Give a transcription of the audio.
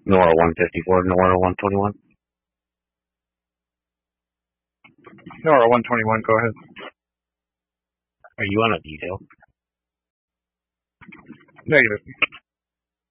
Nora 154, Nora 121. Nora 121, go ahead. Are you on a detail? Negative.